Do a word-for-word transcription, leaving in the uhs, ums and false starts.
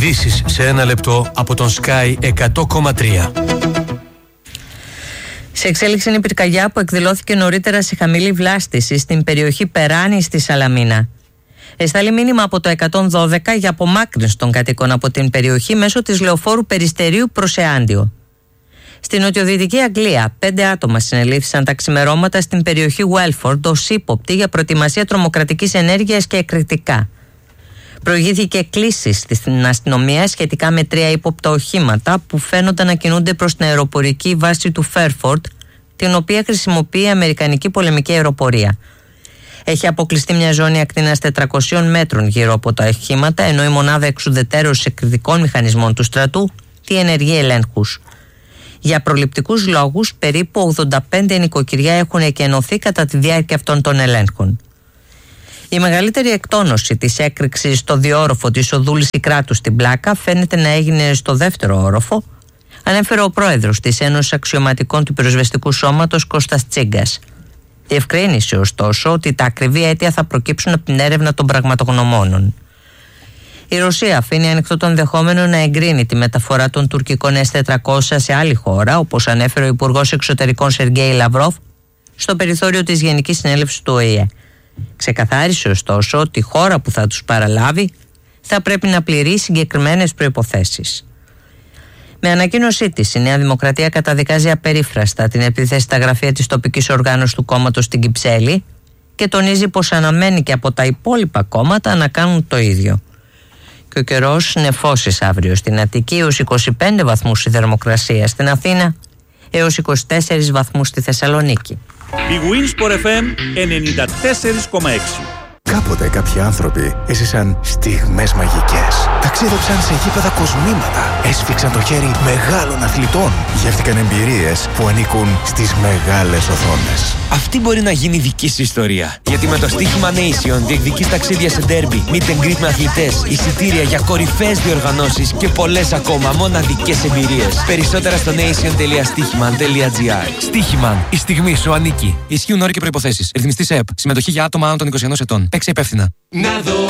Ειδήσεις σε ένα λεπτό από τον Sky εκατό κόμμα τρία. Σε εξέλιξη είναι η πυρκαγιά που εκδηλώθηκε νωρίτερα σε χαμηλή βλάστηση στην περιοχή Περάνη στη Σαλαμίνα. Εστάλει μήνυμα από το εκατόν δώδεκα για απομάκρυνση των κατοίκων από την περιοχή μέσω της λεωφόρου Περιστερίου προς Εάντιο. Στην νοτιοδυτική Αγγλία, πέντε άτομα συνελήφθησαν τα ξημερώματα στην περιοχή Welford ως ύποπτοι για προετοιμασία τρομοκρατικής ενέργειας και εκρηκτικά. Προηγήθηκε κλήση στην αστυνομία σχετικά με τρία ύποπτα οχήματα που φαίνονταν να κινούνται προς την αεροπορική βάση του Φέρφορντ, την οποία χρησιμοποιεί η Αμερικανική πολεμική αεροπορία. Έχει αποκλειστεί μια ζώνη ακτίνας τετρακοσίων μέτρων γύρω από τα οχήματα, ενώ η μονάδα εξουδετέρωσης εκρηκτικών μηχανισμών του στρατού διενεργεί ελέγχους. Για προληπτικούς λόγους, περίπου ογδόντα πέντε νοικοκυριά έχουν εκενωθεί κατά τη διάρκεια αυτών των ελέγχων. Η μεγαλύτερη εκτόνωση της έκρηξης στο διόροφο της οδού Κράτους στην Πλάκα φαίνεται να έγινε στο δεύτερο όροφο, ανέφερε ο πρόεδρος της Ένωσης Αξιωματικών του Πυροσβεστικού Σώματος Κώστας Τσίγκας. Διευκρίνησε ωστόσο ότι τα ακριβή αίτια θα προκύψουν από την έρευνα των πραγματογνωμόνων. Η Ρωσία αφήνει ανοιχτό το ενδεχόμενο να εγκρίνει τη μεταφορά των τουρκικών ες τετρακόσια σε άλλη χώρα, όπως ανέφερε ο Υπουργός Εξωτερικών Σεργέη Λαυρόφ στο περιθώριο της Γενικής Συνέλευσης του Ο Η Ε. Ξεκαθάρισε ωστόσο ότι η χώρα που θα τους παραλάβει θα πρέπει να πληρεί συγκεκριμένες προϋποθέσεις. Με ανακοίνωσή της, η Νέα Δημοκρατία καταδικάζει απερίφραστα την επίθεση στα γραφεία της τοπικής οργάνωσης του κόμματος στην Κυψέλη και τονίζει πως αναμένει και από τα υπόλοιπα κόμματα να κάνουν το ίδιο. Και ο καιρός νεφώσεις αύριο στην Αττική έως είκοσι πέντε βαθμούς η θερμοκρασία, στην Αθήνα έως είκοσι τέσσερις βαθμούς στη Θεσσαλονίκη. Η Winsport εφ εμ ενενήντα τέσσερα κόμμα έξι. Κάποτε κάποιοι άνθρωποι έζησαν στιγμές μαγικές. Ταξίδεψαν σε γήπεδα κοσμήματα. Έσφιξαν το χέρι μεγάλων αθλητών. Γεύτηκαν εμπειρίες που ανήκουν στις μεγάλες οθόνες. Αυτή μπορεί να γίνει δική σου ιστορία. Γιατί με το στοίχημα Nation διεκδικείς ταξίδια σε ντέρμπι, meet and greet με αθλητές, εισιτήρια για κορυφαίες διοργανώσεις και πολλές ακόμα μοναδικές εμπειρίες. Περισσότερα στο nation τελεία στοίχημαν τελεία τζι άρ. Στοίχημαν. Η στιγμή σου ανήκει. Ισχύουν όροι και προϋποθέσεις. Ρυθμιστής ΕΕΠ. Συμμετοχή για άτομα άνω των είκοσι ενός ετών. Παίξε υπεύθυνα. Να δω